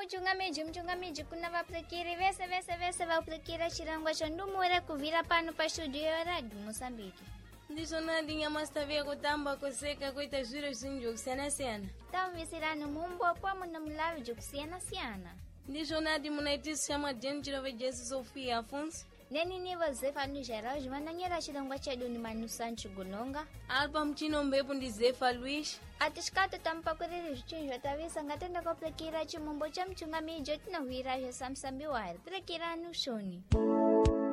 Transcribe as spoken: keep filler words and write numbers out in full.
muchungamiji muchungamiji kuna vapulekeri vese vese vese vapulekera chirangwa chondumure kuvira pano pa studio ya Radio Mozambique. Ndizonadi nyamasitavia kutamba koseka kuita zviro zvinji kusiyana-siyana. Tamvisirani mumbopo muna mulavi jokusiyana-siyana. Ndizonadi munaitisi chamwa denu chirove Jesu Sofia Afonso. Neni nivo Zefano Geraldo vananyera chirangwa chedu ni Manu Sancho Gononga. Alpa mchino mbepu ndi Zefa Luiz. Atishikatu tampakuriri zvichinjwa tavisa ngatenda kopulekera chimumbo cha mchungamiji tinohwira zvesamsambi wari. Pulekera nushoni.